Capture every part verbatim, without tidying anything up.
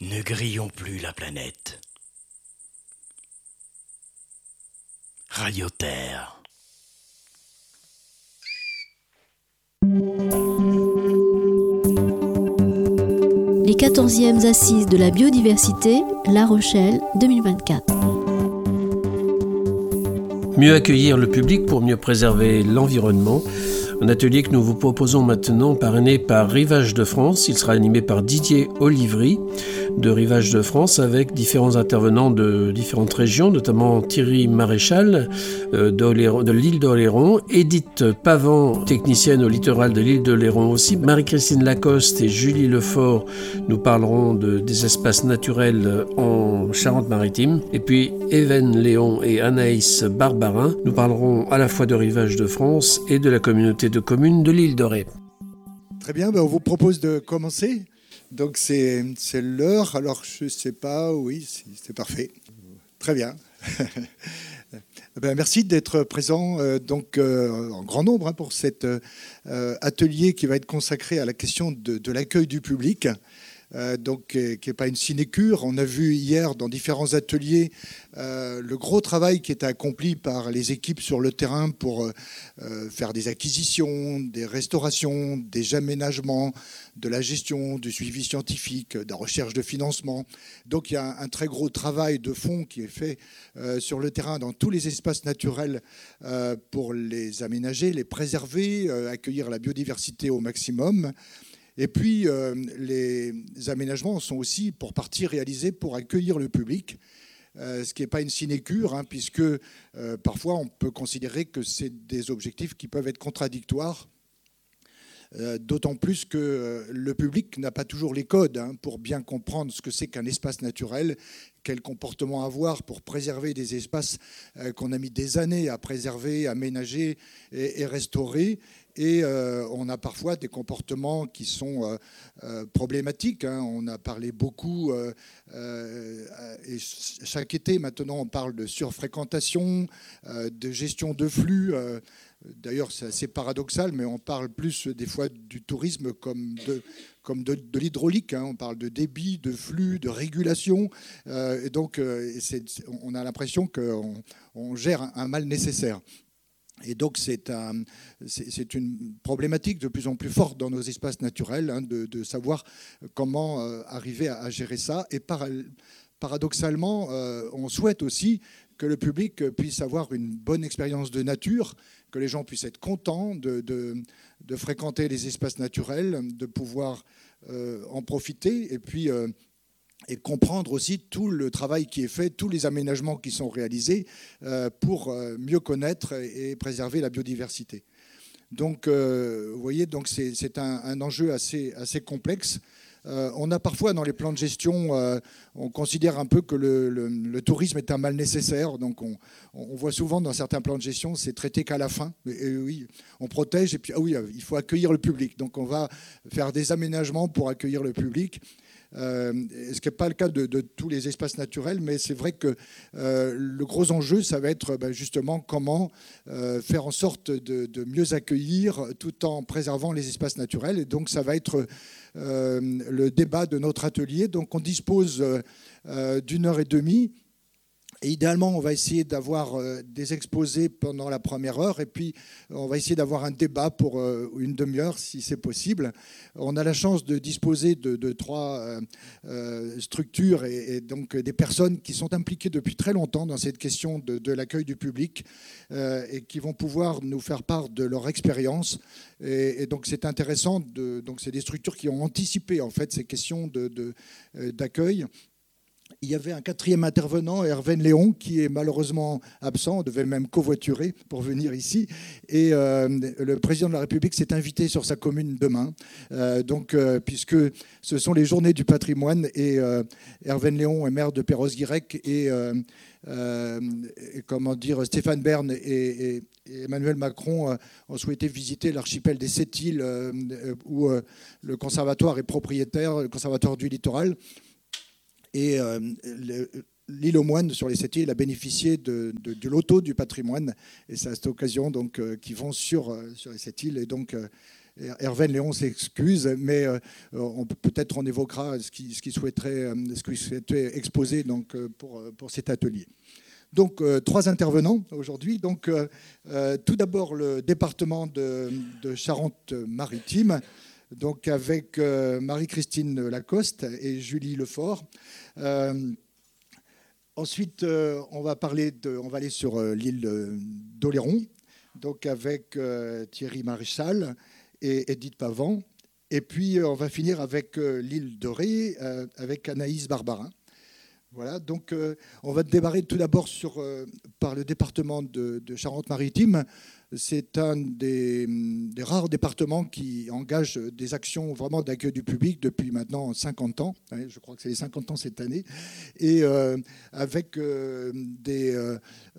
Ne grillons plus la planète. Radio Terre. Les quatorzièmes Assises de la biodiversité, La Rochelle, deux mille vingt-quatre. Mieux accueillir le public pour mieux préserver l'environnement. Un atelier que nous vous proposons maintenant, parrainé par Rivage de France. Il sera animé par Didier Olivry de Rivage de France, avec différents intervenants de différentes régions, notamment Thierry Maréchal euh, de l'île d'Oléron, Edith Pavan, technicienne au littoral de l'île d'Oléron aussi, Marie-Christine Lacoste et Julie Lefort nous parleront de, des espaces naturels en Charente-Maritime, et puis Even Léon et Anaïs Barbarin nous parleront à la fois de Rivage de France et de la communauté de communes de l'île de Ré. Très bien, ben on vous propose de commencer. Donc c'est, c'est l'heure, alors je ne sais pas, oui, c'est, c'est parfait. Très bien. Ben, merci d'être présent euh, donc, euh, en grand nombre hein, pour cet euh, atelier qui va être consacré à la question de, de l'accueil du public. Euh, donc, euh, qui n'est pas une sinécure. On a vu hier dans différents ateliers euh, le gros travail qui était accompli par les équipes sur le terrain pour euh, faire des acquisitions, des restaurations, des aménagements, de la gestion, du suivi scientifique, de la recherche de financement. Donc il y a un, un très gros travail de fond qui est fait euh, sur le terrain dans tous les espaces naturels euh, pour les aménager, les préserver, euh, accueillir la biodiversité au maximum. Et puis, euh, les aménagements sont aussi pour partie réalisés pour accueillir le public, euh, ce qui n'est pas une sinécure, hein, puisque euh, parfois on peut considérer que c'est des objectifs qui peuvent être contradictoires, euh, d'autant plus que euh, le public n'a pas toujours les codes hein, pour bien comprendre ce que c'est qu'un espace naturel, quel comportement avoir pour préserver des espaces euh, qu'on a mis des années à préserver, aménager et, et restaurer. Et euh, on a parfois des comportements qui sont euh, euh, problématiques. Hein. On a parlé beaucoup, euh, euh, et chaque été maintenant on parle de surfréquentation, euh, de gestion de flux. Euh, d'ailleurs c'est assez paradoxal, mais on parle plus des fois du tourisme comme de, comme de, de l'hydraulique. Hein. On parle de débit, de flux, de régulation. Euh, et donc euh, c'est, on a l'impression qu'on on gère un, un mal nécessaire. Et donc c'est, un, c'est, c'est une problématique de plus en plus forte dans nos espaces naturels, hein, de, de savoir comment euh, arriver à, à gérer ça. Et par, paradoxalement, euh, on souhaite aussi que le public puisse avoir une bonne expérience de nature, que les gens puissent être contents de, de, de fréquenter les espaces naturels, de pouvoir euh, en profiter. Et puis... Euh, et comprendre aussi tout le travail qui est fait, tous les aménagements qui sont réalisés euh, pour euh, mieux connaître et préserver la biodiversité. Donc, euh, vous voyez, donc c'est, c'est un, un enjeu assez, assez complexe. Euh, on a parfois dans les plans de gestion, euh, on considère un peu que le, le, le tourisme est un mal nécessaire. Donc, on, on voit souvent dans certains plans de gestion, c'est traité qu'à la fin. Et, et oui, on protège et puis ah oui, il faut accueillir le public. Donc, on va faire des aménagements pour accueillir le public. Euh, ce qui n'est pas le cas de, de tous les espaces naturels, mais c'est vrai que euh, le gros enjeu, ça va être ben, justement comment euh, faire en sorte de, de mieux accueillir tout en préservant les espaces naturels. Et donc, ça va être euh, le débat de notre atelier. Donc, on dispose euh, d'une heure et demie. Et idéalement, on va essayer d'avoir euh, des exposés pendant la première heure et puis on va essayer d'avoir un débat pour euh, une demi-heure si c'est possible. On a la chance de disposer de, de trois euh, euh, structures et, et donc des personnes qui sont impliquées depuis très longtemps dans cette question de, de l'accueil du public euh, et qui vont pouvoir nous faire part de leur expérience. Et, et donc c'est intéressant. De, donc c'est des structures qui ont anticipé en fait ces questions de, de, euh, d'accueil. Il y avait un quatrième intervenant, Hervé Léon, qui est malheureusement absent. On devait même covoiturer pour venir ici. Et euh, le président de la République s'est invité sur sa commune demain. Euh, donc, euh, puisque ce sont les journées du patrimoine. Et euh, Hervé Léon est maire de Perros-Guirec. Et, euh, euh, et comment dire, Stéphane Bern et, et, et Emmanuel Macron euh, ont souhaité visiter l'archipel des Sept-Îles, euh, où euh, le conservatoire est propriétaire, le conservatoire du littoral. Et euh, le, l'île aux Moines, sur les Sept-Îles, a bénéficié de, de, de l'auto du patrimoine. Et c'est à cette occasion donc, euh, qu'ils vont sur, euh, sur les Sept-Îles. Et donc, euh, Hervé Léon s'excuse, mais euh, on, peut-être on évoquera ce qu'il ce qu'il souhaiterait, ce qu'il souhaiterait exposer donc, pour, pour cet atelier. Donc, euh, trois intervenants aujourd'hui. Donc, euh, euh, tout d'abord, le département de, de Charente-Maritime, donc avec euh, Marie-Christine Lacoste et Julie Lefort. Euh, ensuite, euh, on va parler de, on va aller sur euh, l'île d'Oléron, donc avec euh, Thierry Maréchal et Edith Pavant. Et puis, euh, on va finir avec euh, l'île de Ré, euh, avec Anaïs Barbarin. Voilà, donc euh, on va démarrer tout d'abord sur, euh, par le département de, de Charente-Maritime. C'est un des, des rares départements qui engage des actions vraiment d'accueil du public depuis maintenant cinquante ans. Je crois que c'est les cinquante ans cette année. Et euh, avec euh, des, euh,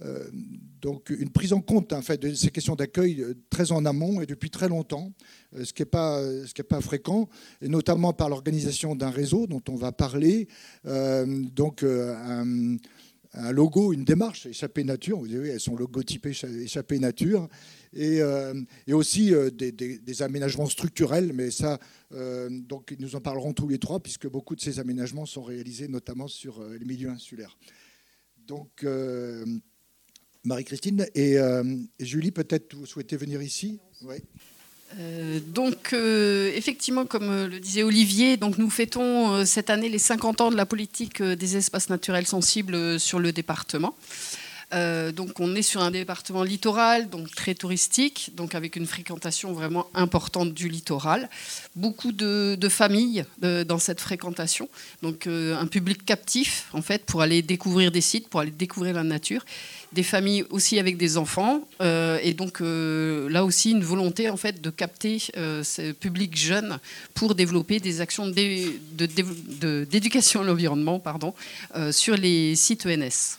donc une prise en compte en fait, de ces questions d'accueil très en amont et depuis très longtemps, ce qui n'est pas, ce qui n'est pas fréquent, et notamment par l'organisation d'un réseau dont on va parler. Euh, donc euh, un, un logo, une démarche, Échappée Nature, vous savez, elles sont logotypées Échappée Nature, et, euh, et aussi euh, des, des, des aménagements structurels, mais ça, euh, donc nous en parlerons tous les trois, puisque beaucoup de ces aménagements sont réalisés notamment sur euh, les milieux insulaires. Donc, euh, Marie-Christine et, euh, et Julie, peut-être vous souhaitez venir ici ? Oui. Euh, donc, euh, effectivement, comme le disait Olivier, donc nous fêtons euh, cette année les cinquante ans de la politique euh, des espaces naturels sensibles euh, sur le département. Euh, donc, on est sur un département littoral, donc très touristique, donc avec une fréquentation vraiment importante du littoral. Beaucoup de, de familles de, dans cette fréquentation, donc euh, un public captif en fait pour aller découvrir des sites, pour aller découvrir la nature. Des familles aussi avec des enfants, euh, et donc euh, là aussi une volonté en fait de capter euh, ce public jeune pour développer des actions de, de, de, d'éducation à l'environnement, pardon, euh, sur les sites E N S.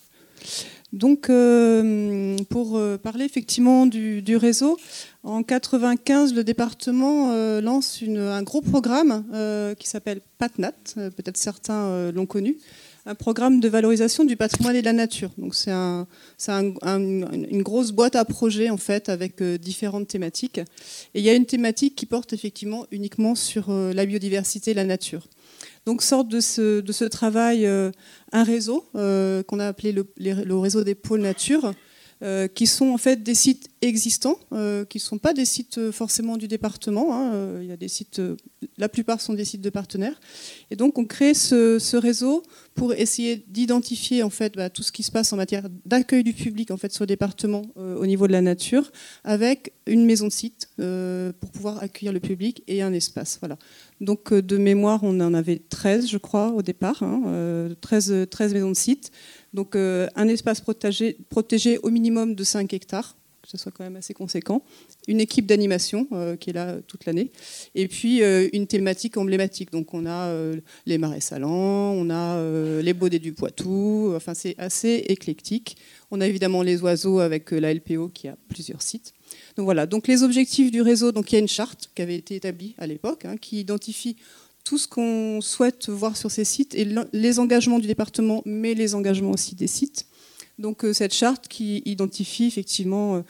Donc, euh, pour parler effectivement du, du réseau, en quatre-vingt-quinze, le département euh, lance une, un gros programme euh, qui s'appelle PATNAT, euh, peut-être certains euh, l'ont connu, un programme de valorisation du patrimoine et de la nature. Donc, c'est un, c'est un, un, une grosse boîte à projets en fait, avec euh, différentes thématiques. Et il y a une thématique qui porte effectivement uniquement sur euh, la biodiversité et la nature. Donc sort de ce, de ce travail euh, un réseau euh, qu'on a appelé le, les, le réseau des pôles nature, euh, qui sont en fait des sites existants, euh, qui ne sont pas des sites forcément du département. Hein, euh, il y a des sites, euh, la plupart sont des sites de partenaires. Et donc on crée ce, ce réseau pour essayer d'identifier en fait bah, tout ce qui se passe en matière d'accueil du public en fait sur le département euh, au niveau de la nature, avec une maison de site euh, pour pouvoir accueillir le public et un espace. Voilà. Donc de mémoire, on en avait treize, je crois, au départ, hein, euh, treize, treize maisons de site. Donc euh, un espace protégé, protégé au minimum de cinq hectares, que ce soit quand même assez conséquent. Une équipe d'animation euh, qui est là toute l'année. Et puis euh, une thématique emblématique. Donc on a euh, les marais salants, on a euh, les baudets du Poitou. Enfin, c'est assez éclectique. On a évidemment les oiseaux avec euh, la L P O qui a plusieurs sites. Donc voilà, donc les objectifs du réseau, donc il y a une charte qui avait été établie à l'époque, hein, qui identifie tout ce qu'on souhaite voir sur ces sites et les engagements du département, mais les engagements aussi des sites. Donc euh, cette charte qui identifie effectivement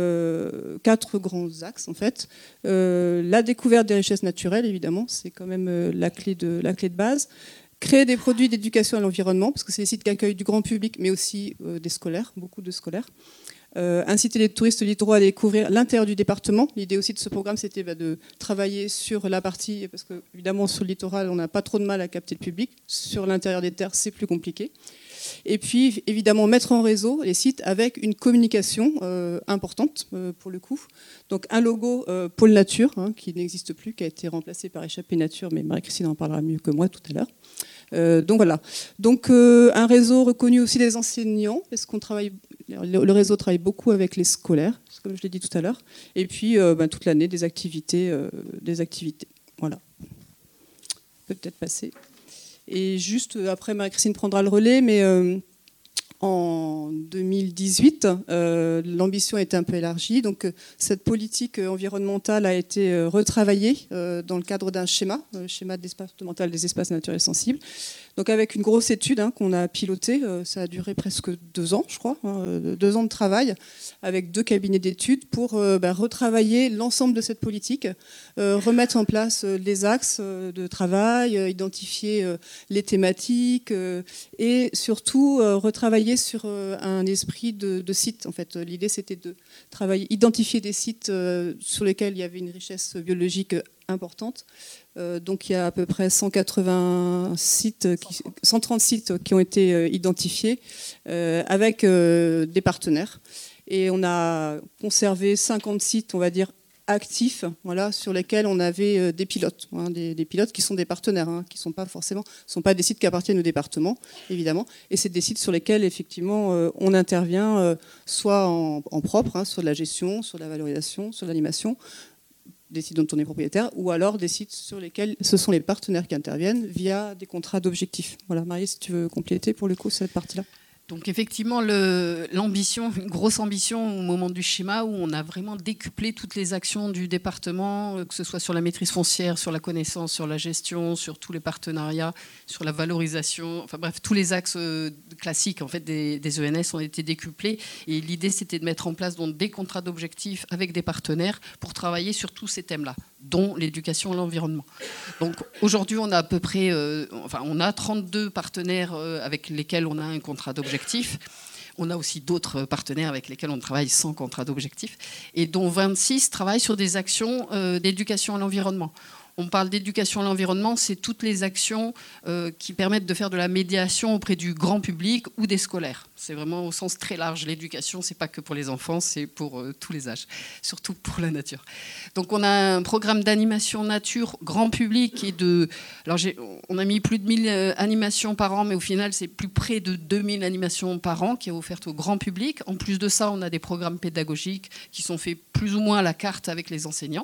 euh, quatre grands axes en fait. Euh, la découverte des richesses naturelles, évidemment, c'est quand même euh, la clé de, la clé de base. Créer des produits d'éducation à l'environnement, parce que c'est des sites qui accueillent du grand public, mais aussi euh, des scolaires, beaucoup de scolaires. Euh, inciter les touristes littoraux à découvrir l'intérieur du département. L'idée aussi de ce programme, c'était bah, de travailler sur la partie, parce que évidemment sur le littoral, on n'a pas trop de mal à capter le public. Sur l'intérieur des terres, c'est plus compliqué. Et puis évidemment mettre en réseau les sites avec une communication euh, importante euh, pour le coup. Donc un logo euh, Pôle Nature, hein, qui n'existe plus, qui a été remplacé par Échappée Nature, mais Marie-Christine en parlera mieux que moi tout à l'heure. Euh, donc voilà. Donc euh, un réseau reconnu aussi des enseignants, parce qu'on travaille, le réseau travaille beaucoup avec les scolaires, comme je l'ai dit tout à l'heure. Et puis euh, ben, toute l'année des activités, euh, des activités. Voilà. On peut peut-être passer. Et juste après, Marie-Christine prendra le relais, mais euh, En deux mille dix-huit, euh, l'ambition a été un peu élargie. Donc, euh, cette politique environnementale a été euh, retravaillée euh, dans le cadre d'un schéma, euh, schéma départemental des espaces naturels sensibles. Donc, avec une grosse étude hein, qu'on a pilotée, euh, ça a duré presque deux ans, je crois, hein, deux ans de travail, avec deux cabinets d'études pour euh, bah, retravailler l'ensemble de cette politique, euh, remettre en place euh, les axes euh, de travail, euh, identifier euh, les thématiques euh, et surtout euh, retravailler sur euh, un esprit de, de site. En fait, l'idée c'était de travailler, identifier des sites euh, sur lesquels il y avait une richesse biologique importante. Euh, donc il y a à peu près cent quatre-vingts sites, qui, cent trente sites qui ont été euh, identifiés euh, avec euh, des partenaires. Et on a conservé cinquante sites, on va dire, actifs, voilà, sur lesquels on avait euh, des pilotes, hein, des, des pilotes qui sont des partenaires, hein, qui ne sont pas forcément, sont pas des sites qui appartiennent au département, évidemment. Et c'est des sites sur lesquels effectivement euh, on intervient, euh, soit en, en propre, hein, sur la gestion, sur la valorisation, sur l'animation, des sites dont on est propriétaire, ou alors des sites sur lesquels ce sont les partenaires qui interviennent via des contrats d'objectifs. Voilà, Marie, si tu veux compléter pour le coup cette partie-là. Donc effectivement, le, l'ambition, une grosse ambition au moment du schéma où on a vraiment décuplé toutes les actions du département, que ce soit sur la maîtrise foncière, sur la connaissance, sur la gestion, sur tous les partenariats, sur la valorisation, enfin bref, tous les axes classiques en fait, des, des E N S ont été décuplés. Et l'idée, c'était de mettre en place donc, des contrats d'objectifs avec des partenaires pour travailler sur tous ces thèmes-là, dont l'éducation et l'environnement. Donc aujourd'hui, on a à peu près, euh, enfin, on a trente-deux partenaires euh, avec lesquels on a un contrat d'objectifs. On a aussi d'autres partenaires avec lesquels on travaille sans contrat d'objectif, et dont vingt-six travaillent sur des actions euh, d'éducation à l'environnement. On parle d'éducation à l'environnement, c'est toutes les actions euh, qui permettent de faire de la médiation auprès du grand public ou des scolaires. C'est vraiment au sens très large. L'éducation, c'est pas que pour les enfants, c'est pour euh, tous les âges, surtout pour la nature. Donc on a un programme d'animation nature grand public et de. Alors j'ai, on a mis plus de mille euh, animations par an, mais au final c'est plus près de deux mille animations par an qui est offerte au grand public. En plus de ça, on a des programmes pédagogiques qui sont faits plus ou moins à la carte avec les enseignants.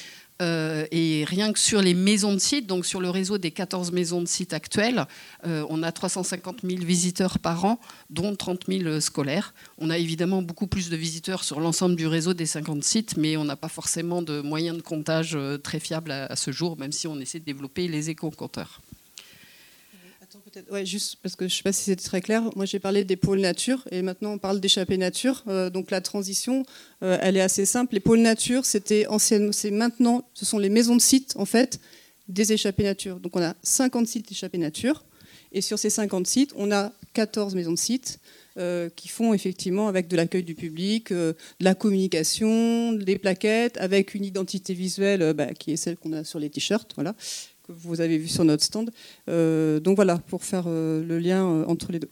Euh, et rien que sur les maisons de sites, donc sur le réseau des quatorze maisons de sites actuelles, euh, on a trois cent cinquante mille visiteurs par an, dont trente mille scolaires. On a évidemment beaucoup plus de visiteurs sur l'ensemble du réseau des cinquante sites, mais on n'a pas forcément de moyens de comptage euh, très fiables à, à ce jour, même si on essaie de développer les éco-compteurs. Ouais, juste parce que je ne sais pas si c'était très clair. Moi, j'ai parlé des pôles nature et maintenant on parle d'échappées nature. Euh, donc la transition, euh, elle est assez simple. Les pôles nature, c'était anciennement, c'est maintenant, ce sont les maisons de sites en fait des échappées nature. Donc on a cinquante sites échappées nature et sur ces cinquante sites, on a quatorze maisons de sites euh, qui font effectivement avec de l'accueil du public, euh, de la communication, des plaquettes, avec une identité visuelle euh, bah, qui est celle qu'on a sur les t-shirts, voilà. Que vous avez vu sur notre stand. Euh, donc voilà, pour faire euh, le lien euh, entre les deux.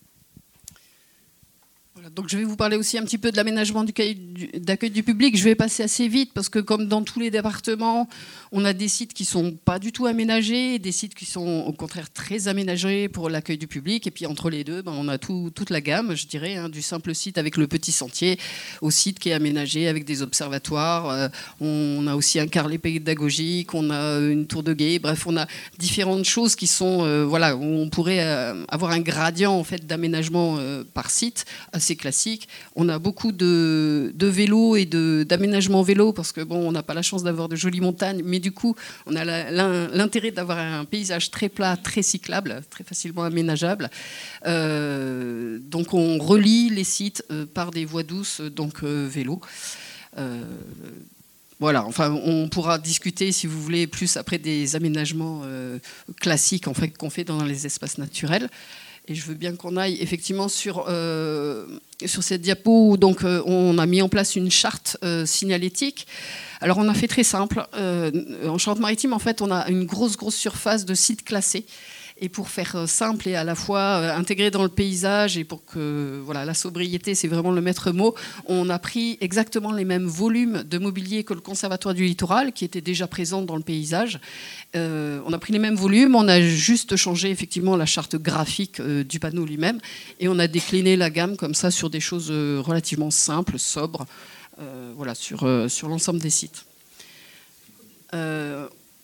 Voilà, donc je vais vous parler aussi un petit peu de l'aménagement du cahier d'accueil du public. Je vais passer assez vite parce que comme dans tous les départements, on a des sites qui ne sont pas du tout aménagés, des sites qui sont au contraire très aménagés pour l'accueil du public. Et puis entre les deux, ben, on a tout, toute la gamme, je dirais, hein, du simple site avec le petit sentier au site qui est aménagé avec des observatoires. Euh, on a aussi un carrelé pédagogique, on a une tour de guet. Bref, on a différentes choses qui sont, euh, voilà, où on pourrait euh, avoir un gradient en fait, d'aménagement euh, par site assez classique. On a beaucoup de, de vélos et de, d'aménagement vélo parce que bon, on n'a pas la chance d'avoir de jolies montagnes, mais du coup, on a la, la, l'intérêt d'avoir un paysage très plat, très cyclable, très facilement aménageable. Euh, donc, on relie les sites euh, par des voies douces, donc euh, vélo. Euh, Voilà, enfin, on pourra discuter, si vous voulez, plus après des aménagements euh, classiques en fait, qu'on fait dans les espaces naturels. Et je veux bien qu'on aille effectivement sur, euh, sur cette diapo où donc, euh, on a mis en place une charte euh, signalétique. Alors on a fait très simple. Euh, en Charente-Maritime, en fait, on a une grosse, grosse surface de sites classés. Et pour faire simple et à la fois intégré dans le paysage et pour que voilà, la sobriété, c'est vraiment le maître mot, on a pris exactement les mêmes volumes de mobilier que le Conservatoire du Littoral, qui était déjà présent dans le paysage. Euh, on a pris les mêmes volumes, on a juste changé effectivement la charte graphique euh, du panneau lui-même et on a décliné la gamme comme ça sur des choses euh, relativement simples, sobres, euh, voilà, sur, euh, sur l'ensemble des sites. Euh,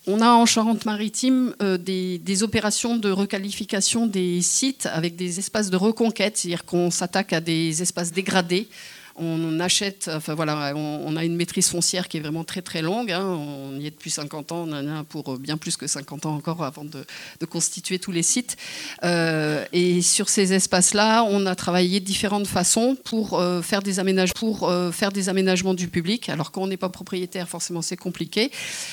On a en Charente-Maritime euh, des, des opérations de requalification des sites avec des espaces de reconquête, c'est-à-dire qu'on s'attaque à des espaces dégradés. On achète, enfin voilà, on, on a une maîtrise foncière qui est vraiment très très longue. Hein, on y est depuis cinquante ans, on en a pour bien plus que cinquante ans encore avant de, de constituer tous les sites. Euh, et sur ces espaces-là, on a travaillé de différentes façons pour euh, faire des aménagements, pour euh, faire des aménagements du public. Alors quand on n'est pas propriétaire, forcément c'est compliqué.